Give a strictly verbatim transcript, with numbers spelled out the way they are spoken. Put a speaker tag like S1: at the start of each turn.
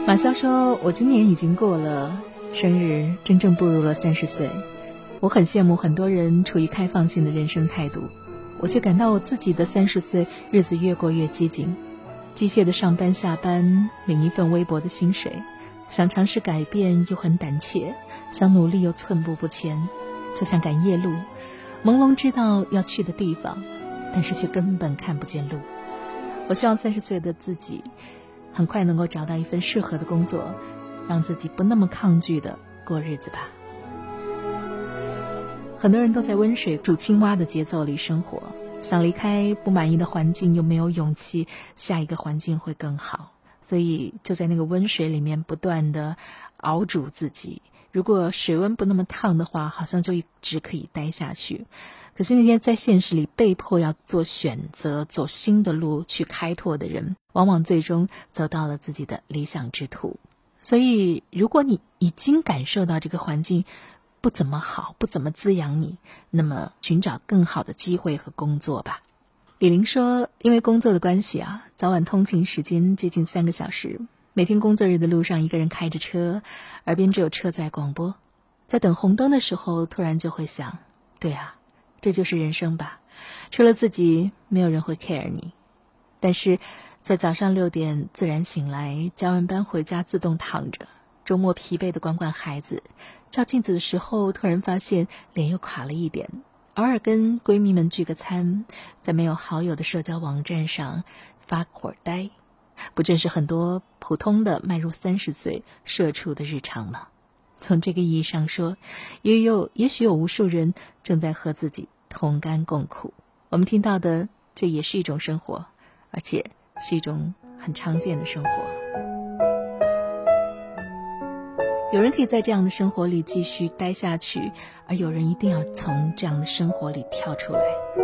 S1: 马潇说，我今年已经过了生日，真正步入了三十岁。我很羡慕很多人处于开放性的人生态度，我却感到我自己的三十岁日子越过越激进，机械的上班下班，领一份微薄的薪水，想尝试改变又很胆怯，想努力又寸步不前，就像赶夜路，朦胧知道要去的地方，但是却根本看不见路。我希望三十岁的自己很快能够找到一份适合的工作，让自己不那么抗拒的过日子吧。很多人都在温水煮青蛙的节奏里生活，想离开不满意的环境，又没有勇气下一个环境会更好，所以就在那个温水里面不断的熬煮自己。如果水温不那么烫的话，好像就一直可以待下去。可是那些在现实里被迫要做选择，走新的路去开拓的人，往往最终走到了自己的理想之途。所以如果你已经感受到这个环境不怎么好，不怎么滋养你，那么寻找更好的机会和工作吧。李玲说，因为工作的关系啊，早晚通勤时间接近三个小时，每天工作日的路上一个人开着车，耳边只有车载广播，在等红灯的时候突然就会想，对啊，这就是人生吧，除了自己没有人会 care 你。但是在早上六点自然醒来，加完班回家自动躺着，周末疲惫的管管孩子，照镜子的时候突然发现脸又垮了一点，偶尔跟闺蜜们聚个餐，在没有好友的社交网站上发会儿呆，不正是很多普通的迈入三十岁社畜的日常吗？从这个意义上说，也有也许有无数人正在和自己同甘共苦。我们听到的，这也是一种生活，而且是一种很常见的生活。有人可以在这样的生活里继续待下去，而有人一定要从这样的生活里跳出来。